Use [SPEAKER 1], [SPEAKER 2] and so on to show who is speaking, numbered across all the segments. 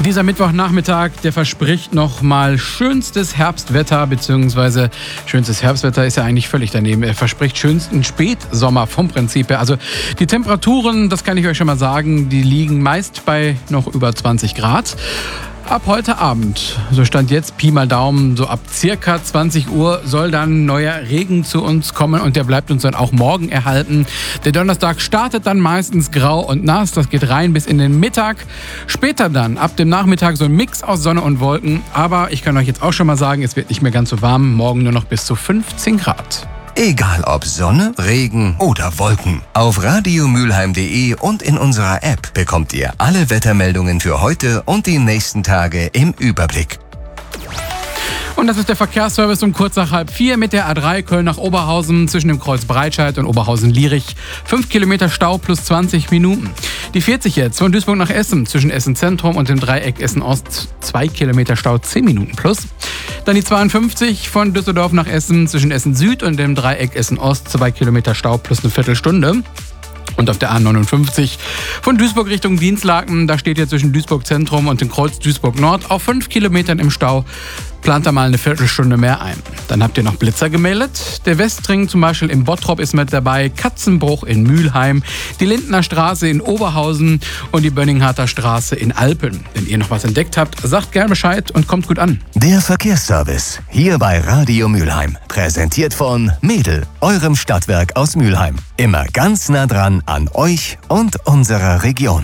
[SPEAKER 1] Dieser Mittwochnachmittag, der verspricht nochmal schönstes Herbstwetter, beziehungsweise schönstes Herbstwetter ist ja eigentlich völlig daneben. Er verspricht schönsten Spätsommer vom Prinzip her. Also die Temperaturen, das kann ich euch schon mal sagen, die liegen meist bei noch über 20 Grad. Ab heute Abend, so stand jetzt Pi mal Daumen, so ab circa 20 Uhr soll dann neuer Regen zu uns kommen und der bleibt uns dann auch morgen erhalten. Der Donnerstag startet dann meistens grau und nass, das geht rein bis in den Mittag. Später dann, ab dem Nachmittag, so ein Mix aus Sonne und Wolken. Aber ich kann euch jetzt auch schon mal sagen, es wird nicht mehr ganz so warm, morgen nur noch bis zu 15 Grad.
[SPEAKER 2] Egal ob Sonne, Regen oder Wolken. Auf radiomülheim.de und in unserer App bekommt ihr alle Wettermeldungen für heute und die nächsten Tage im Überblick.
[SPEAKER 1] Und das ist der Verkehrsservice um kurz nach 3:30 mit der A3 Köln nach Oberhausen zwischen dem Kreuz Breitscheid und Oberhausen-Lierich. 5 Kilometer Stau plus 20 Minuten. Die 40 jetzt von Duisburg nach Essen zwischen Essen Zentrum und dem Dreieck Essen Ost. 2 Kilometer Stau 10 Minuten plus. Dann die 52 von Düsseldorf nach Essen zwischen Essen Süd und dem Dreieck Essen Ost. 2 Kilometer Stau plus eine Viertelstunde. Und auf der A59 von Duisburg Richtung Dienstlaken, da steht ihr zwischen Duisburg Zentrum und dem Kreuz Duisburg Nord auf 5 Kilometern im Stau. Plant da mal eine Viertelstunde mehr ein. Dann habt ihr noch Blitzer gemeldet. Der Westring zum Beispiel im Bottrop ist mit dabei, Katzenbruch in Mülheim, die Lindner Straße in Oberhausen und die Bönningharter Straße in Alpen. Wenn ihr noch was entdeckt habt, sagt gerne Bescheid und kommt gut an.
[SPEAKER 2] Der Verkehrsservice hier bei Radio Mülheim. Präsentiert von Mädel, eurem Stadtwerk aus Mülheim. Immer ganz nah dran an euch und unserer Region.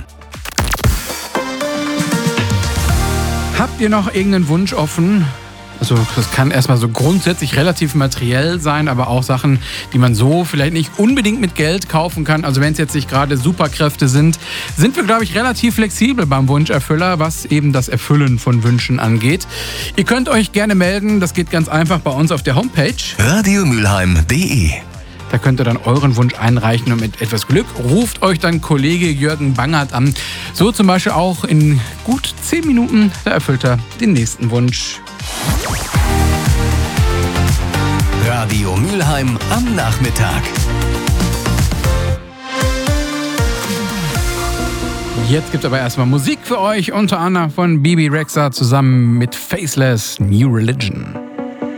[SPEAKER 1] Habt ihr noch irgendeinen Wunsch offen? Also das kann erstmal so grundsätzlich relativ materiell sein, aber auch Sachen, die man so vielleicht nicht unbedingt mit Geld kaufen kann. Also wenn es jetzt nicht gerade Superkräfte sind wir, glaube ich, relativ flexibel beim Wunscherfüller, was eben das Erfüllen von Wünschen angeht. Ihr könnt euch gerne melden, das geht ganz einfach bei uns auf der Homepage.
[SPEAKER 2] radiomülheim.de.
[SPEAKER 1] Da könnt ihr dann euren Wunsch einreichen und mit etwas Glück ruft euch dann Kollege Jürgen Bangert an. So zum Beispiel auch in gut 10 Minuten, da erfüllt er den nächsten Wunsch.
[SPEAKER 2] Radio Mülheim am Nachmittag.
[SPEAKER 1] Jetzt gibt es aber erstmal Musik für euch, unter anderem von Bibi Rexha zusammen mit Faceless New Religion.